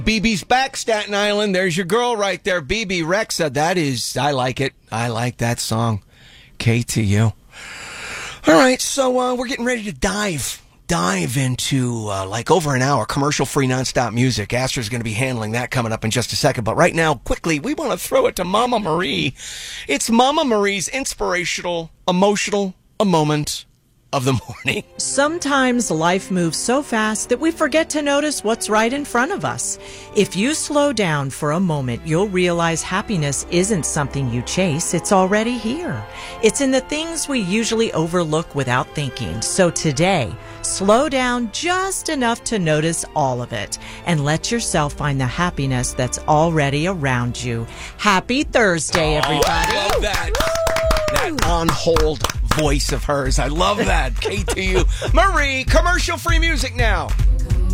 BB's back, Staten Island. There's your girl right there, BB Rexa. That is, I like it. I like that song. KTU. All right, so we're getting ready to dive into like over an hour commercial-free nonstop music. Astra's going to be handling that coming up in just a second. But right now, quickly, we want to throw it to Mama Marie. It's Mama Marie's inspirational, emotional, a moment of the morning. Sometimes life moves so fast that we forget to notice what's right in front of us. If you slow down for a moment, you'll realize happiness isn't something you chase. It's already here. It's in the things we usually overlook without thinking. So today, slow down just enough to notice all of it and let yourself find the happiness that's already around you. Happy Thursday, everybody. I love that. That on-hold voice of hers. I love that. KTU. Marie, commercial-free music now.